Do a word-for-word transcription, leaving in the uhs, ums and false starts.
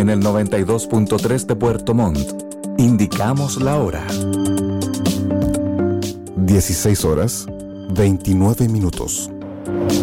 En el noventa y dos punto tres de Puerto Montt, indicamos la hora. dieciséis horas, veintinueve minutos.